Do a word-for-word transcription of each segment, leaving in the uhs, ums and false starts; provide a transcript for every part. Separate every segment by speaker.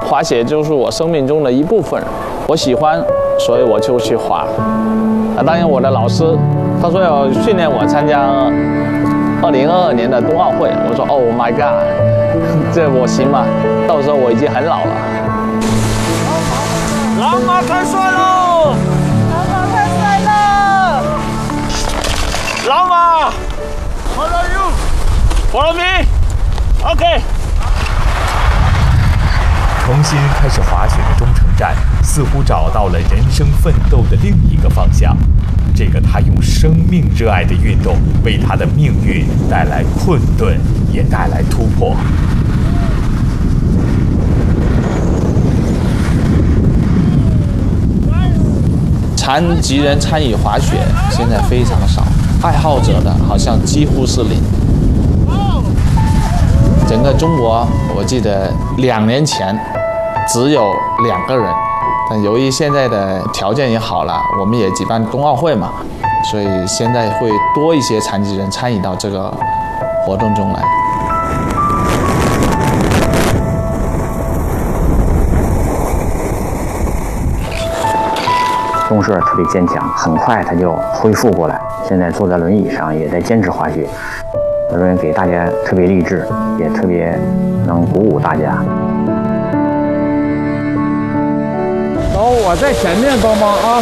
Speaker 1: 滑雪就是我生命中的一部分，我喜欢，所以我就去滑。啊，当然我的老师他说要训练我参加二零二二年的冬奥会，我说 Oh my God， 这我行吗？到时候我已经很老了。
Speaker 2: 老马开帅喽！
Speaker 3: 老马开帅了！
Speaker 2: 老马 ，Follow you，Follow me，OK。
Speaker 4: 重新开始滑雪的钟成战，似乎找到了人生奋斗的另一个方向。这个他用生命热爱的运动，为他的命运带来困顿，也带来突破。
Speaker 1: 残疾人参与滑雪现在非常少，爱好者的好像几乎是零。整个中国，我记得两年前只有两个人，但由于现在的条件也好了，我们也举办冬奥会嘛，所以现在会多一些残疾人参与到这个活动中来。
Speaker 5: 钟顺特别坚强，很快他就恢复过来，现在坐在轮椅上，也在坚持滑雪。这边给大家特别励志，也特别能鼓舞大家。
Speaker 2: 走，我在前面帮忙啊！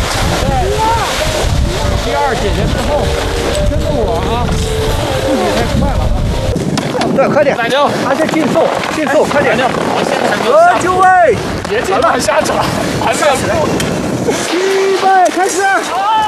Speaker 2: 第二姐姐之后，跟着我啊！不许太快了啊！对，快点！加油！还在进速，进速，快点！好，现在还没有下。就位！别紧张，下车，还没有。预备，开始！